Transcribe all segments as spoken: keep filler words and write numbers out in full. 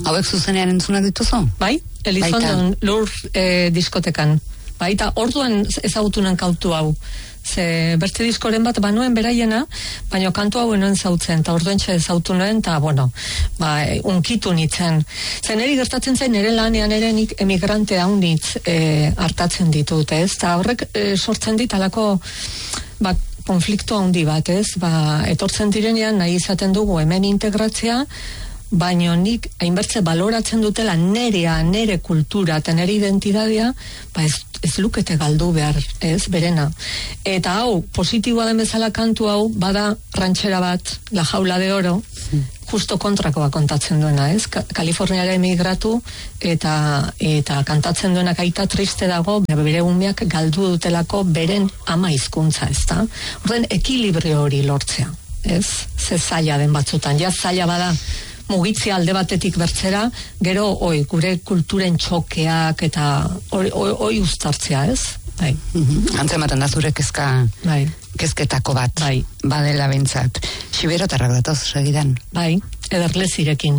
Hauek zuzenean entzunak dituzu? Bai, Elizondon lur e, diskotekan. Bai, eta orduan ezagutunan kautu hau. Ze beste diskoren bat banuen beraiena, baina kantu hau enoen zautzen, eta orduen txe zautu noen, eta bueno, ba, unkitu nitzen. Zer neri gertatzen zain, nire lanean ere nik emigrante haunitz e, hartatzen ditut, ez? Eta horrek e, sortzen dit alako, ba, konflikto handi bat, ez? Ba, etortzen direnean nahi izaten dugu hemen integratzea, baina nik hainbertze baloratzen dutela nerea, nere kultura eta nere identitatea, ba ez, ez lukete galdu behar, ez, berena. Eta hau, positiboa den bezala kantu hau, bada rantxera bat, La Jaula de Oro, justo kontrakoa kontatzen duena, ez? Ka- Kaliforniara emigratu eta eta kantatzen duenak aita triste dago, bere umeak galdu dutelako beren ama hizkuntza, ezta? Orduan ekilibrio hori lortzea, ez? Ze zaila den batzutan, ja zaila bada mugitzea alde batetik bertzera, gero oi, gure kulturen txokeak eta hori oi uztartzea, ez? Bai. Mm-hmm. Antzematen da zure kezka, bai. kezketako bat, bai. Badela bentsat. Xiberotarrak datoz, segidan. Bai, ederlezirekin.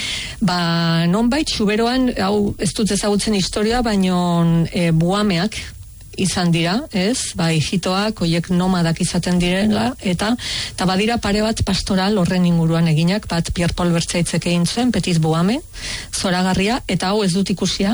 Ba, nonbait, Xuberoan, hau ez dut ezagutzen historia, baino e, buameak izan dira, ez? Ba, hijitoak, oiek nomadak izaten direla, eta eta badira pare bat pastoral horren inguruan eginak, bat Pierre Paul Bertzaitzek egin zuen, Petiz Buame, zoragarria, eta hau ez dut ikusia,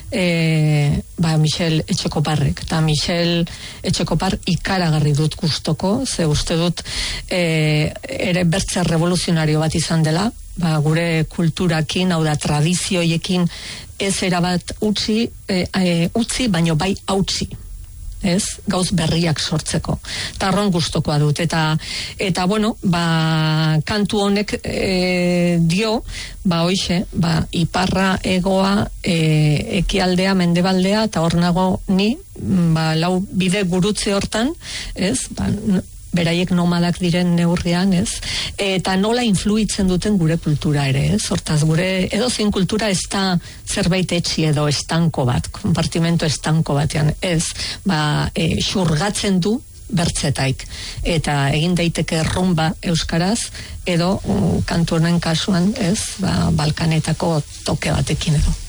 e, ba, Michel Etxekoparrek, eta Michel Etxekopar ikaragarri dut gustoko, ze uste dut e, ere bertze revoluzionario bat izan dela, ba, gure kulturakin, hau da, tradizioiekin ez erabat utzi, e, e, utzi, baino bai hautzi. Ez, gauz berriak sortzeko. Tarron gustokoa dut. Eta, eta bueno, ba, kantu honek e, dio, ba, hoixe, ba, iparra, egoa, e, ekialdea, mendebaldea, eta hor nago ni, ba, lau bide gurutze hortan, ez, ba, beraiek nomadak diren neurrian, ez? Eta nola influitzen duten gure kultura ere, ez? Hortaz, gure edozein kultura ez da zerbait etxi edo estanko bat, konpartimento estanko batean, ez? Ba, e, xurgatzen du bertzetaik. Eta egin daiteke rumba euskaraz, edo um, kantu honen kasuan, ez? Ba, Balkanetako toke batekin edo.